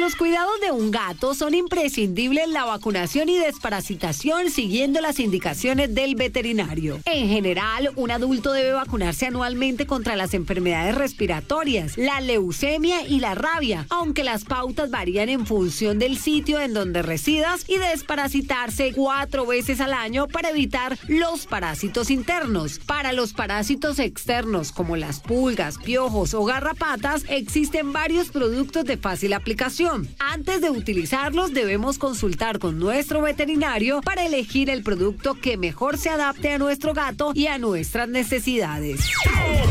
los cuidados de un gato son imprescindibles la vacunación y desparasitación siguiendo las indicaciones del veterinario. En general, un adulto debe vacunarse anualmente contra las enfermedades respiratorias, la leucemia y la rabia, aunque las pautas varían en función del sitio en donde residas, y desparasitarse 4 veces al año para evitar los parásitos internos. Para los parásitos externos, como las pulgas, piojos o garrapatas, existen varios productos de fácil aplicación. Antes de utilizarlos, debemos consultar con nuestro veterinario para elegir el producto que mejor se adapte a nuestro gato y a nuestras necesidades.